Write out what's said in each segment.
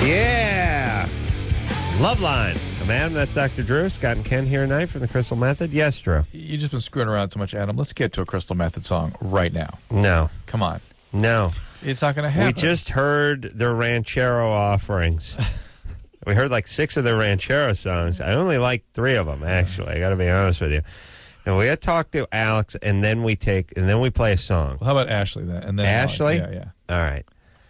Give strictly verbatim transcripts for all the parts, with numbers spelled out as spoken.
Yeah. Loveline. Madam, that's Doctor Drew. Scott and Ken here tonight from the Crystal Method. Yes, Drew. You've just been screwing around too much, Adam. Let's get to a Crystal Method song right now. No. Come on. No. It's not going to happen. We just heard their Ranchero offerings. We heard like six of their Ranchero songs. I only like three of them, actually. I got to be honest with you. And we got to talk to Alex, and then we take, and then we play a song. Well, how about Ashley then? And then Ashley? Yeah, yeah. All right.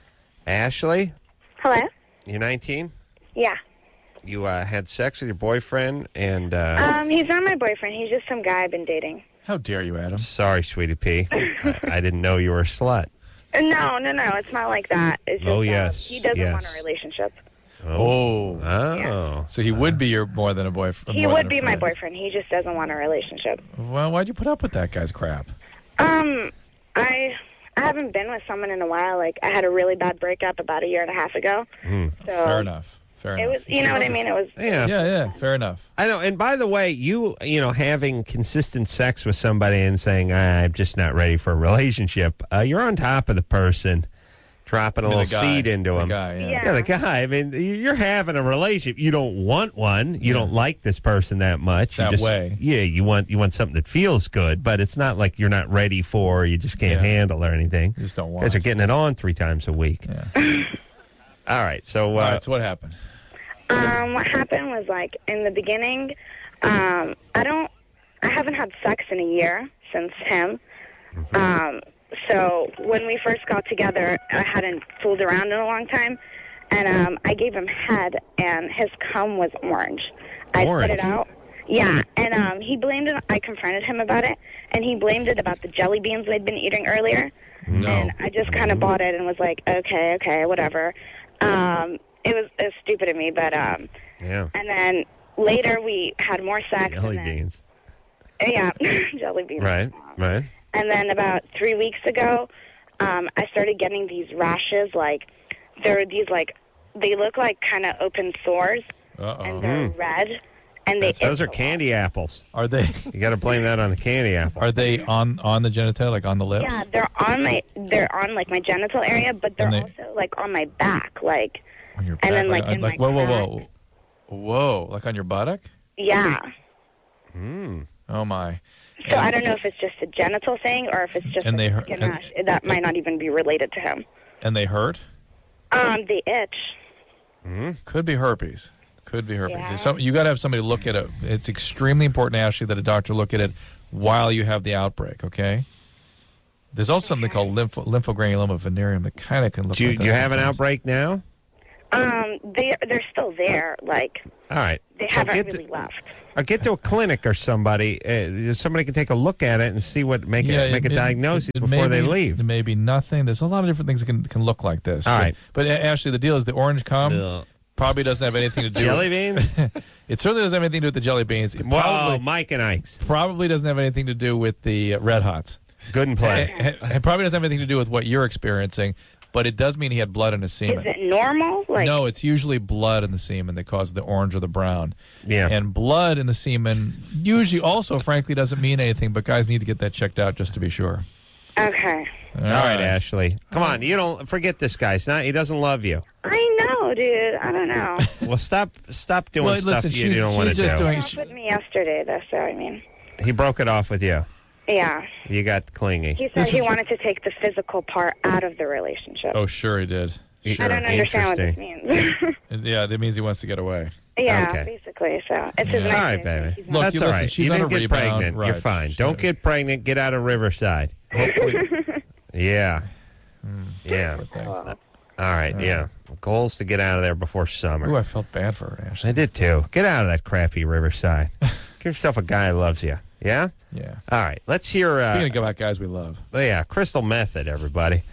Ashley? Hello? You're nineteen? Yeah. You uh, had sex with your boyfriend, and... Uh, Um, he's not my boyfriend. He's just some guy I've been dating. How dare you, Adam? sorry, sweetie P. I, I didn't know you were a slut. No, no, no. It's not like that. It's just, Oh, um, yes, he doesn't yes. want a relationship. Oh. Oh. Oh. Yeah. So he would be your more than a boyfriend. He more would than a be my friend. boyfriend. He just doesn't want a relationship. Well, why'd you put up with that guy's crap? Um, I I haven't been with someone in a while. Like, I had a really bad breakup about a year and a half ago. Mm. So Fair enough. Fair It enough. was, you know what I mean? It was. Yeah. Yeah, yeah. Fair enough. I know. And by the way, you, you know, having consistent sex with somebody and saying, I'm just not ready for a relationship, uh, you're on top of the person, dropping a I mean, little the guy. seed into The him. guy, yeah. Yeah. Yeah, the guy. I mean, you're having a relationship. You don't want one. You don't like this person that much. You That just, way. Yeah, you want you want something that feels good, but it's not like you're not ready for, or you just can't Yeah. handle or anything. You just don't want Guys are it. getting it on three times a week. Yeah. All right, so uh, All right, so what happened? Um, what happened was, like, in the beginning, um, I don't, I haven't had sex in a year since him. Um, so when we first got together, I hadn't fooled around in a long time, and um, I gave him head, and his cum was orange. I Orange? spit it out. Yeah, and um, he blamed it, I confronted him about it, and he blamed it about the jelly beans we'd been eating earlier. No. And I just kind of bought it and was like, okay, okay, whatever. Um, it was, it was stupid of me, but um, yeah, and then later we had more sex. jelly and then, beans. Yeah, jelly beans. Right, right. And then about three weeks ago, um, I started getting these rashes. Like, they're these, like, they look like kind of open sores, Uh-oh. and they're red. And they That's, those itch are a lot. candy apples. Are they You got to blame that on the candy apple. are they on on the genitalia, like on the lips? Yeah, they're on my, they're on, like, my genital area, but they're And they- also, like, on my back, like, On your and back, then, like, in like my whoa, whoa, whoa, whoa, like on your buttock? yeah. Mm. Oh my! So I don't know if it's just a genital thing or if it's just And a they hurt- skin and- rash. That might not even be related to him. And they hurt? Um, they itch. Could be herpes. Could be herpes. Yeah. Some, you got to have somebody look at it. It's extremely important, Ashley, that a doctor look at it while you have the outbreak. Okay. There's also something called lympho, lymphogranuloma venereum that kind of can look. Do you, like do that you have an sometimes. outbreak now? Um, they they're still there. Like All right. they So haven't get to- really left. Or get to a clinic or somebody. Uh, somebody can take a look at it and see what make Yeah, it, make it- a diagnosis it- it before may they be- leave. It may be nothing. There's a lot of different things that can can look like this. All but, right. But uh, Ashley, the deal is the orange cum Ugh. probably doesn't have anything to do. Jelly with, beans? It certainly doesn't have anything to do with the jelly beans. It Whoa, probably Mike and Ike's. probably doesn't have anything to do with the uh, Red Hots. Good and play. It, it probably doesn't have anything to do with what you're experiencing, but it does mean he had blood in his Is semen. it normal? Like No, it's usually blood in the semen that causes the orange or the brown. Yeah. And blood in the semen usually also, frankly, doesn't mean anything, but guys need to get that checked out just to be sure. okay. All All right, Ashley. Come on. You don't forget this guy. It's not, he doesn't love you. I know, dude. I don't know. Well, stop stop doing Well, stuff listen, you, she's- you don't want to she's just do. doing- He broke with me yesterday. That's what I mean. He broke it off with you. Yeah. You got clingy. He said he wanted to take the physical part out of the relationship. Oh, sure he did. I Sure. I don't understand what this Interesting. means. Yeah, that means he wants to get away. yeah, Okay. basically. So it's his Yeah. nice All right, name. baby. He's Look, not- That's you all listen, right. she's you on didn't a get rebound, pregnant. You're right. fine. She- Don't get pregnant. Get out of Riverside. Hopefully. Yeah. Yeah. Poor thing. All right. Yeah. Goal's to get out of there before summer. Ooh, I felt bad for her, Ashley. I did too. Get out of that crappy Riverside. Give yourself a guy who loves you. Yeah? Yeah. All right. Let's hear. Uh, Speaking of go back guys we love. yeah, Crystal Method, everybody.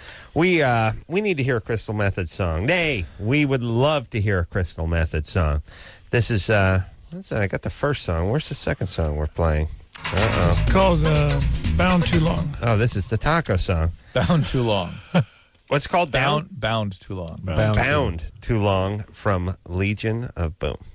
We uh, we need to hear a Crystal Method song. Nay, we would love to hear a Crystal Method song. This is. Uh, what's that? I got the first song. Where's the second song we're playing? Uh It's called uh, Bound Too Long. oh. Oh, this is the taco song. Bound too long. What's it called? Bound bound too long. Bound. Bound Too Long from Legion of Boom.